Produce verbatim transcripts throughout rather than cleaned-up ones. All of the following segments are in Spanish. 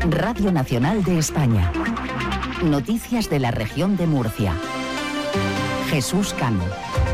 Radio Nacional de España. Noticias de la región de Murcia. Jesús Cano.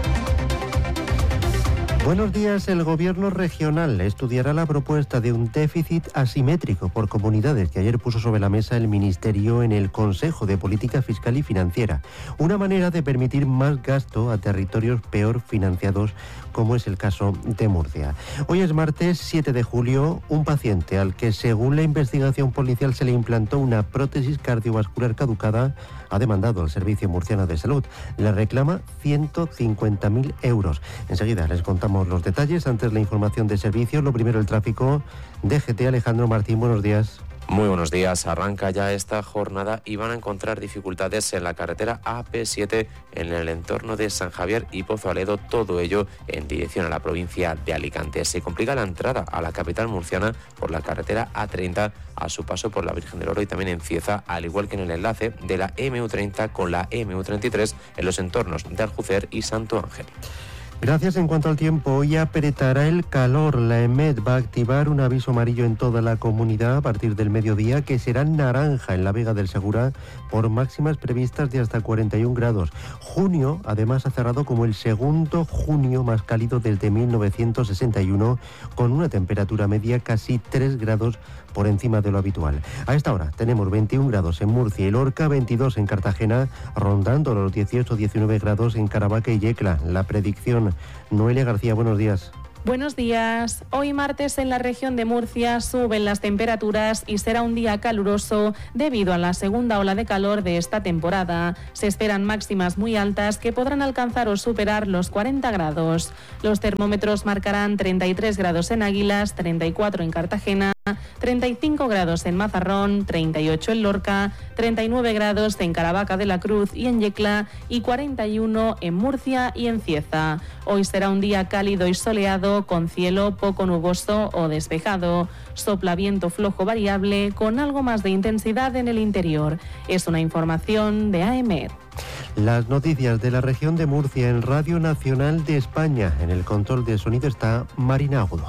Buenos días. El Gobierno regional estudiará la propuesta de un déficit asimétrico por comunidades que ayer puso sobre la mesa el Ministerio en el Consejo de Política Fiscal y Financiera. Una manera de permitir más gasto a territorios peor financiados, como es el caso de Murcia. Hoy es martes siete de julio. Un paciente al que, según la investigación policial, se le implantó una prótesis cardiovascular caducada ha demandado al Servicio Murciano de Salud. Le reclama ciento cincuenta mil euros. Enseguida les contamos los detalles. Antes, la información de servicio. Lo primero, el tráfico. D G T, Alejandro Martín, buenos días. Muy buenos días. Arranca ya esta jornada y van a encontrar dificultades en la carretera A P siete en el entorno de San Javier y Pozualedo, todo ello en dirección a la provincia de Alicante. Se complica la entrada a la capital murciana por la carretera A treinta a su paso por la Virgen del Oro y también en Cieza, al igual que en el enlace de la M U treinta con la M U treinta y tres en los entornos de Aljucer y Santo Ángel. Gracias. En cuanto al tiempo, hoy apretará el calor. La EMET va a activar un aviso amarillo en toda la comunidad a partir del mediodía, que será naranja en la Vega del Segura por máximas previstas de hasta cuarenta y un grados. Junio, además, ha cerrado como el segundo junio más cálido desde mil novecientos sesenta y uno, con una temperatura media casi tres grados por encima de lo habitual. A esta hora tenemos veintiún grados en Murcia y Lorca, veintidós en Cartagena, rondando los dieciocho diecinueve grados en Caravaca y Yecla. La predicción. Noelia García, buenos días. Buenos días. Hoy martes en la región de Murcia suben las temperaturas y será un día caluroso debido a la segunda ola de calor de esta temporada. Se esperan máximas muy altas que podrán alcanzar o superar los cuarenta grados. Los termómetros marcarán treinta y tres grados en Águilas, treinta y cuatro en Cartagena, treinta y cinco grados en Mazarrón, treinta y ocho en Lorca, treinta y nueve grados en Caravaca de la Cruz y en Yecla y cuarenta y uno en Murcia y en Cieza. Hoy será un día cálido y soleado con cielo poco nuboso o despejado. Sopla viento flojo variable con algo más de intensidad en el interior. Es una información de A E M E D. Las noticias de la región de Murcia en Radio Nacional de España. En el control de sonido está Marina Agudo.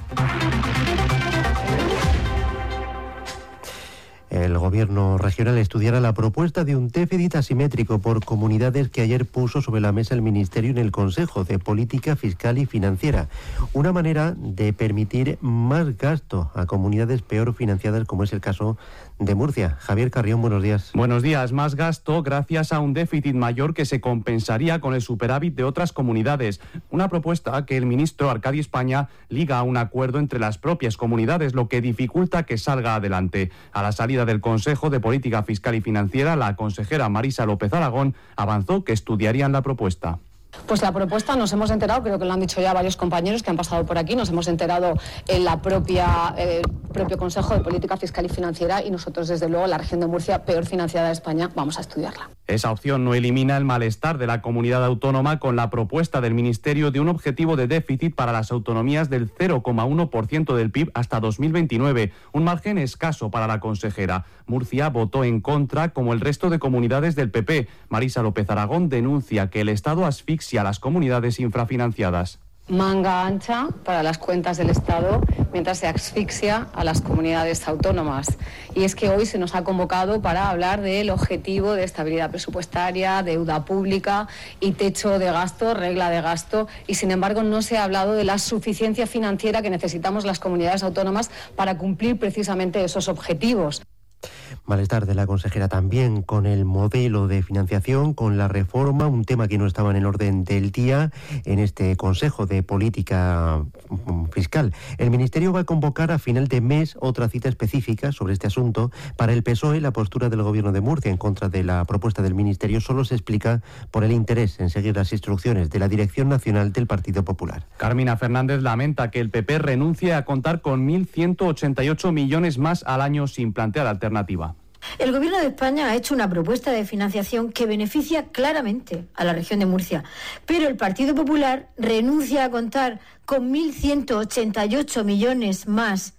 El Gobierno regional estudiará la propuesta de un déficit asimétrico por comunidades que ayer puso sobre la mesa el Ministerio en el Consejo de Política Fiscal y Financiera. Una manera de permitir más gasto a comunidades peor financiadas, como es el caso de Murcia. Javier Carrión, buenos días. Buenos días. Más gasto gracias a un déficit mayor que se compensaría con el superávit de otras comunidades. Una propuesta que el ministro Arcadi España liga a un acuerdo entre las propias comunidades, lo que dificulta que salga adelante. A la salida del Consejo de Política Fiscal y Financiera, la consejera Marisa López Aragón avanzó que estudiarían la propuesta. Pues la propuesta nos hemos enterado, creo que lo han dicho ya varios compañeros que han pasado por aquí, nos hemos enterado en la propia eh, propio Consejo de Política Fiscal y Financiera y nosotros, desde luego, la región de Murcia, peor financiada de España, vamos a estudiarla. Esa opción no elimina el malestar de la comunidad autónoma con la propuesta del Ministerio de un objetivo de déficit para las autonomías del cero coma uno por ciento del P I B hasta dos mil veintinueve, un margen escaso para la consejera. Murcia votó en contra, como el resto de comunidades del P P. Marisa López Aragón denuncia que el Estado asfixia a las comunidades infrafinanciadas. Manga ancha para las cuentas del Estado mientras se asfixia a las comunidades autónomas. Y es que hoy se nos ha convocado para hablar del objetivo de estabilidad presupuestaria, deuda pública y techo de gasto, regla de gasto, y sin embargo no se ha hablado de la suficiencia financiera que necesitamos las comunidades autónomas para cumplir precisamente esos objetivos. Malestar de la consejera también con el modelo de financiación, con la reforma, un tema que no estaba en el orden del día en este Consejo de Política Fiscal. El Ministerio va a convocar a final de mes otra cita específica sobre este asunto. Para el P S O E, la postura del Gobierno de Murcia en contra de la propuesta del Ministerio solo se explica por el interés en seguir las instrucciones de la Dirección Nacional del Partido Popular. Carmina Fernández lamenta que el P P renuncie a contar con mil ciento ochenta y ocho millones más al año sin plantear alternativa. El Gobierno de España ha hecho una propuesta de financiación que beneficia claramente a la región de Murcia, pero el Partido Popular renuncia a contar con mil ciento ochenta y ocho millones más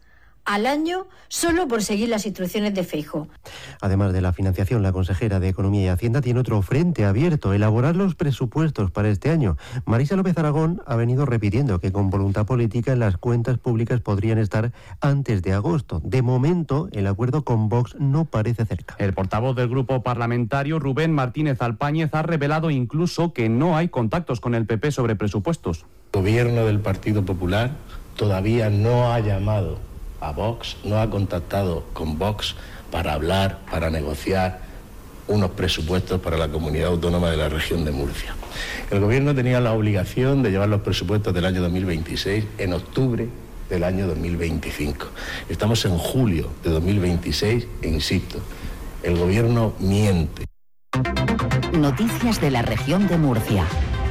al año solo por seguir las instrucciones de Feijóo. Además de la financiación, la consejera de Economía y Hacienda tiene otro frente abierto: elaborar los presupuestos para este año. Marisa López Aragón ha venido repitiendo que con voluntad política las cuentas públicas podrían estar antes de agosto. De momento, el acuerdo con Vox no parece cerca. El portavoz del grupo parlamentario, Rubén Martínez Alpáñez, ha revelado incluso que no hay contactos con el P P sobre presupuestos. El gobierno del Partido Popular todavía no ha llamado a Vox, no ha contactado con Vox para hablar, para negociar unos presupuestos para la comunidad autónoma de la región de Murcia. El gobierno tenía la obligación de llevar los presupuestos del año dos mil veintiséis en octubre del año dos mil veinticinco. Estamos en julio de dos mil veintiséis e insisto, el gobierno miente. Noticias de la región de Murcia.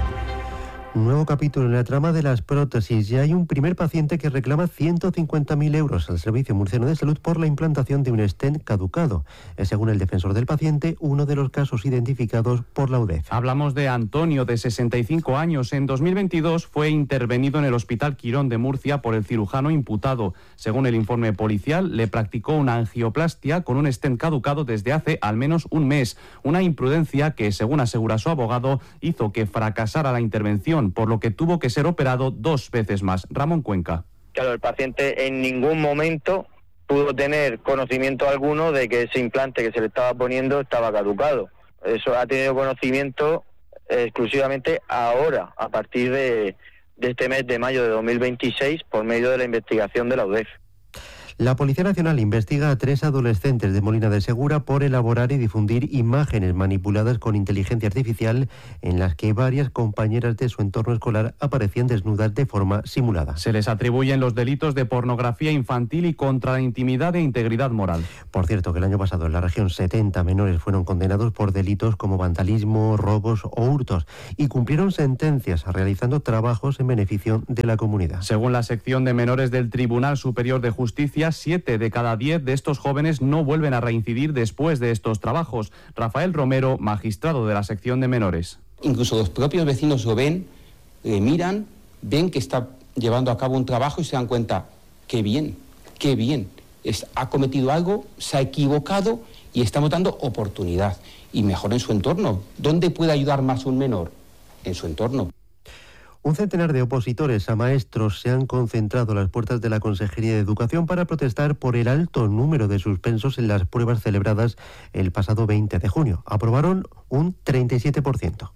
Nuevo capítulo en la trama de las prótesis. Ya hay un primer paciente que reclama ciento cincuenta mil euros al Servicio Murciano de Salud por la implantación de un stent caducado. Es, según el defensor del paciente, uno de los casos identificados por la U D E F. Hablamos de Antonio, de sesenta y cinco años. En dos mil veintidós fue intervenido en el Hospital Quirón de Murcia por el cirujano imputado. Según el informe policial, le practicó una angioplastia con un stent caducado desde hace al menos un mes. Una imprudencia que, según asegura su abogado, hizo que fracasara la intervención, por lo que tuvo que ser operado dos veces más. Ramón Cuenca. Claro, el paciente en ningún momento pudo tener conocimiento alguno de que ese implante que se le estaba poniendo estaba caducado. Eso ha tenido conocimiento exclusivamente ahora, a partir de, de este mes de mayo de dos mil veintiséis, por medio de la investigación de la U D E F. La Policía Nacional investiga a tres adolescentes de Molina de Segura por elaborar y difundir imágenes manipuladas con inteligencia artificial en las que varias compañeras de su entorno escolar aparecían desnudas de forma simulada. Se les atribuyen los delitos de pornografía infantil y contra la intimidad e integridad moral. Por cierto, que el año pasado en la región setenta menores fueron condenados por delitos como vandalismo, robos o hurtos y cumplieron sentencias realizando trabajos en beneficio de la comunidad. Según la sección de menores del Tribunal Superior de Justicia, siete de cada diez de estos jóvenes no vuelven a reincidir después de estos trabajos. Rafael Romero, magistrado de la sección de menores. Incluso los propios vecinos lo ven, le miran, ven que está llevando a cabo un trabajo y se dan cuenta, qué bien, qué bien, es, ha cometido algo, se ha equivocado y estamos dando oportunidad. Y mejor en su entorno. ¿Dónde puede ayudar más un menor? En su entorno. Un centenar de opositores a maestros se han concentrado a las puertas de la Consejería de Educación para protestar por el alto número de suspensos en las pruebas celebradas el pasado veinte de junio. Aprobaron un treinta y siete por ciento.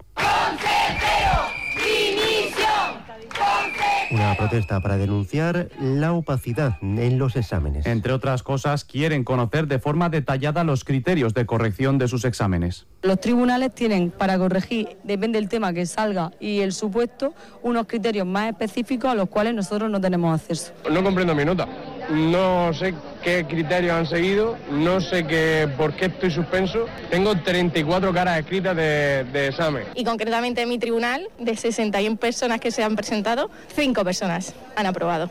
Una protesta para denunciar la opacidad en los exámenes. Entre otras cosas, quieren conocer de forma detallada los criterios de corrección de sus exámenes. Los tribunales tienen para corregir, depende del tema que salga y el supuesto, unos criterios más específicos a los cuales nosotros no tenemos acceso. No comprendo mi nota. No sé qué criterios han seguido, no sé qué, por qué estoy suspenso. Tengo treinta y cuatro caras escritas de, de examen. Y concretamente en mi tribunal, de sesenta y una personas que se han presentado, cinco personas han aprobado.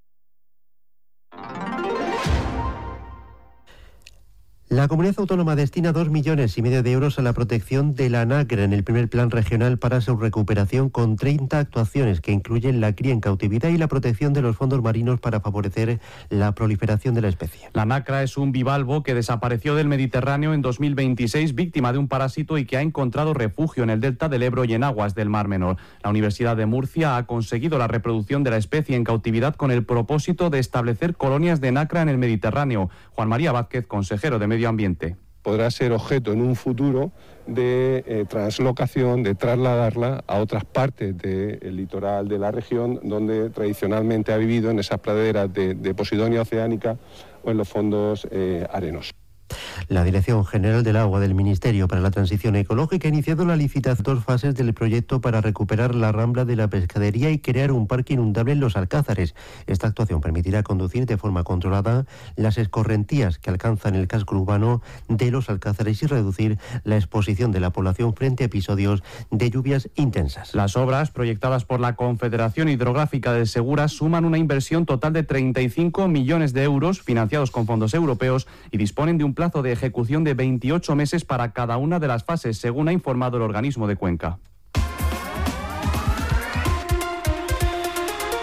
La comunidad autónoma destina dos millones y medio de euros a la protección de la NACRA en el primer plan regional para su recuperación, con treinta actuaciones que incluyen la cría en cautividad y la protección de los fondos marinos para favorecer la proliferación de la especie. La NACRA es un bivalvo que desapareció del Mediterráneo en dos mil veintiséis, víctima de un parásito y que ha encontrado refugio en el delta del Ebro y en aguas del Mar Menor. La Universidad de Murcia ha conseguido la reproducción de la especie en cautividad con el propósito de establecer colonias de NACRA en el Mediterráneo. Juan María Vázquez, consejero de Medio Ambiente. Podrá ser objeto en un futuro de eh, translocación, de trasladarla a otras partes del litoral de la región donde tradicionalmente ha vivido, en esas praderas de, de Posidonia oceánica o en los fondos eh, arenosos. La Dirección General del Agua del Ministerio para la Transición Ecológica ha iniciado la licitación de dos fases del proyecto para recuperar la rambla de la pescadería y crear un parque inundable en los Alcázares. Esta actuación permitirá conducir de forma controlada las escorrentías que alcanzan el casco urbano de los Alcázares y reducir la exposición de la población frente a episodios de lluvias intensas. Las obras, proyectadas por la Confederación Hidrográfica del Segura, suman una inversión total de treinta y cinco millones de euros financiados con fondos europeos y disponen de un plazo de ejecución de veintiocho meses para cada una de las fases, según ha informado el organismo de Cuenca.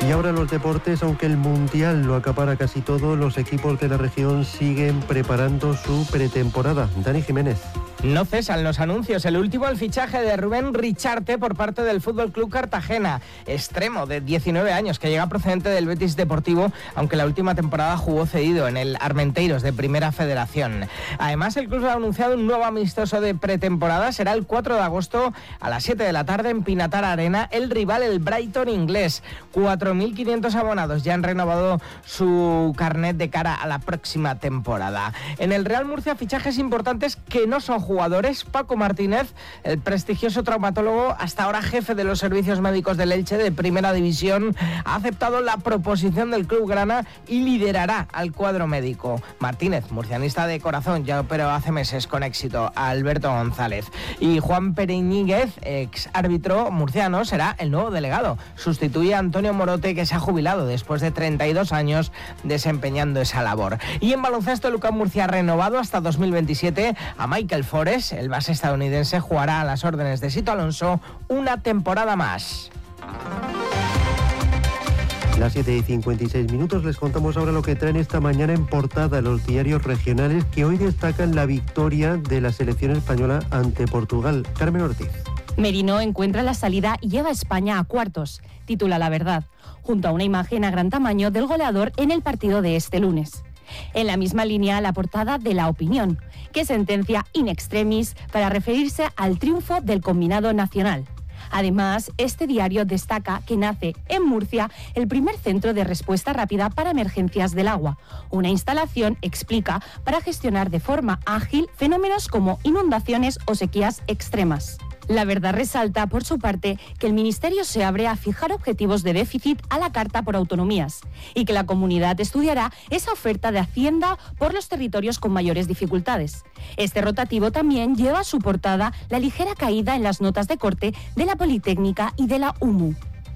Y ahora los deportes, aunque el Mundial lo acapara casi todo, los equipos de la región siguen preparando su pretemporada. Dani Jiménez. No cesan los anuncios. El último, el fichaje de Rubén Richarte por parte del F C Cartagena, extremo de diecinueve años que llega procedente del Betis Deportivo, aunque la última temporada jugó cedido en el Armenteiros de Primera Federación. Además, el club ha anunciado un nuevo amistoso de pretemporada. Será el cuatro de agosto a las siete de la tarde en Pinatar Arena. El rival, el Brighton inglés. cuatro mil quinientos abonados ya han renovado su carnet de cara a la próxima temporada. En el Real Murcia, fichajes importantes que no son jugadores. Paco Martínez, el prestigioso traumatólogo, hasta ahora jefe de los servicios médicos del Elche de Primera División, ha aceptado la proposición del club grana y liderará al cuadro médico. Martínez, murcianista de corazón, ya operó hace meses con éxito a Alberto González. Y Juan Pereñíguez, ex árbitro murciano, será el nuevo delegado. Sustituye a Antonio Morote, que se ha jubilado después de treinta y dos años desempeñando esa labor. Y en baloncesto, el U C A M Murcia ha renovado hasta dos mil veintisiete a Michael Forest. El base estadounidense jugará a las órdenes de Sito Alonso una temporada más. Las siete y cincuenta y seis minutos, les contamos ahora lo que traen esta mañana en portada los diarios regionales, que hoy destacan la victoria de la selección española ante Portugal. Carmen Ortiz. Merino encuentra la salida y lleva a España a cuartos, titula La Verdad, junto a una imagen a gran tamaño del goleador en el partido de este lunes. En la misma línea, la portada de La Opinión, que sentencia in extremis para referirse al triunfo del combinado nacional. Además, este diario destaca que nace en Murcia el primer centro de respuesta rápida para emergencias del agua, una instalación, explica, para gestionar de forma ágil fenómenos como inundaciones o sequías extremas. La Verdad resalta, por su parte, que el Ministerio se abre a fijar objetivos de déficit a la Carta por Autonomías y que la comunidad estudiará esa oferta de Hacienda por los territorios con mayores dificultades. Este rotativo también lleva a su portada la ligera caída en las notas de corte de la Politécnica y de la U M U.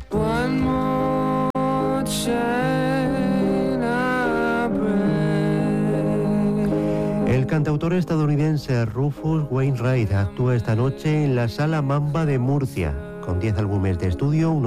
El cantautor estadounidense Rufus Wainwright actúa esta noche en la Sala Mamba de Murcia, con diez álbumes de estudio, uno